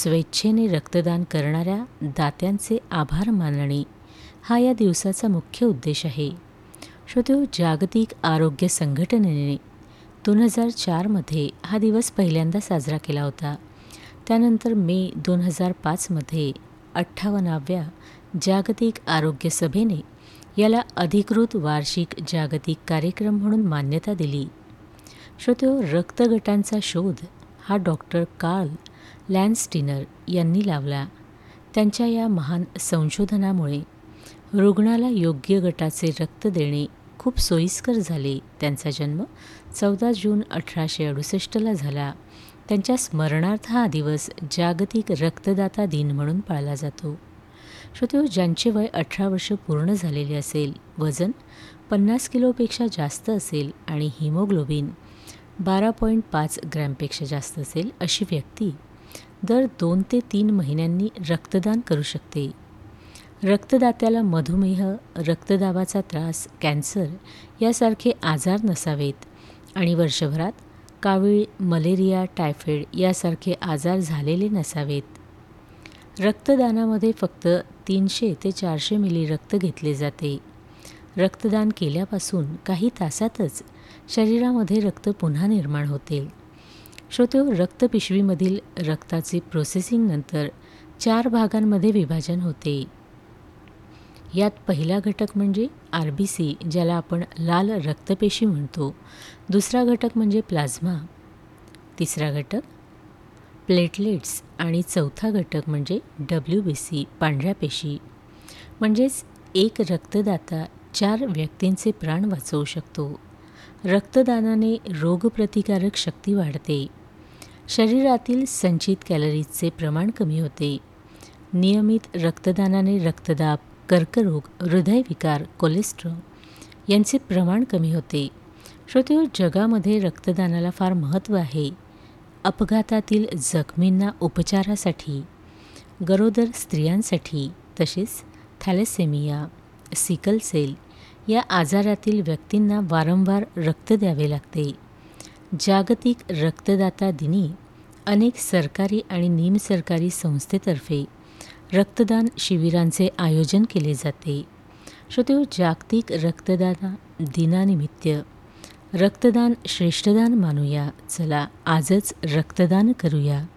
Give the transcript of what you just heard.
स्वेच्छेने रक्तदान करणाऱ्या दात्यांचे आभार मानणे हा या दिवसाचा मुख्य उद्देश आहे. श्रोतेहो, जागतिक आरोग्य संघटनेने 2004मध्ये हा दिवस पहिल्यांदा साजरा केला होता. त्यानंतर मे 2005मध्ये 58व्या जागतिक आरोग्य सभेने याला अधिकृत वार्षिक जागतिक कार्यक्रम म्हणून मान्यता दिली. श्रोतेहो, रक्तगटांचा शोध हा डॉक्टर कार्ल लँडस्टीनर यांनी लावला. त्यांच्या या महान संशोधनामुळे रुग्णाला योग्य गटाचे रक्त देणे खूप सोयीस्कर झाले. त्यांचा जन्म 14 जून 1868ला झाला. त्यांच्या स्मरणार्थ हा दिवस जागतिक रक्तदाता दिन म्हणून पाळला जातो. श्रोतेहो, ज्यांचे वय 18 वर्ष पूर्ण झालेले असेल, वजन 50 किलोपेक्षा जास्त असेल आणि हिमोग्लोबिन 12.5 ग्रॅमपेक्षा जास्त असेल, अशी व्यक्ती दर 2 ते 3 महिन्यांनी रक्तदान करू शकते. रक्तदात्याला मधुमेह, रक्तदाबाचा त्रास, कॅन्सर यासारखे आजार नसावेत आणि वर्षभरात कावीळ, मलेरिया, टायफॉइड यासारखे आजार झालेले नसावेत. रक्तदानामध्ये फक्त 300 ते 400 मिली रक्त घेतले जाते. रक्तदान केल्यापासून काही तासातच शरीरामध्ये रक्त पुन्हा निर्माण होते. श्रोतेहो, रक्तपिशवीमधील रक्ताचे प्रोसेसिंग नंतर 4 भागांमध्ये विभाजन होते. यात पहिला घटक म्हणजे RBC, ज्याला आपण लाल रक्तपेशी म्हणतो. दुसरा घटक म्हणजे प्लाझ्मा, तिसरा घटक प्लेटलेट्स आणि चौथा घटक म्हणजे WBC, पांढऱ्या पेशी. म्हणजेच एक रक्तदाता 4 व्यक्तींचे प्राण वाचवू शकतो. रक्तदानाने रोगप्रतिकारक शक्ती वाढते. शरीरातील संचित कॅलरीजचे प्रमाण कमी होते. नियमित रक्तदानाने रक्तदाब, कर्करोग, हृदयविकार, कोलेस्ट्रॉल यांचे प्रमाण कमी होते. श्रोतेहो, जगामध्ये रक्तदानाला फार महत्त्व आहे. अपघातातील जखमींना उपचारासाठी, गरोदर स्त्रियांसाठी, तसेच थॅलेसेमिया, सिकल सेल या आजारातील व्यक्तींना वारंवार रक्त द्यावे लागते. जागतिक रक्तदाता दिनी अनेक सरकारी आणि निमसरकारी संस्थेतर्फे रक्तदान शिबिरांचे आयोजन केले जाते. श्रोतेहो, जागतिक रक्तदान दिनानिमित्त रक्तदान श्रेष्ठदान मानूया. चला आजच रक्तदान करूया.